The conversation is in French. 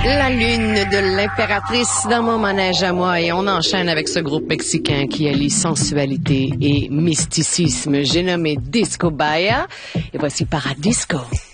La lune de l'impératrice dans mon manège à moi et on enchaîne avec ce groupe mexicain qui allie sensualité et mysticisme. J'ai nommé Disco Bahia et voici Paradisco.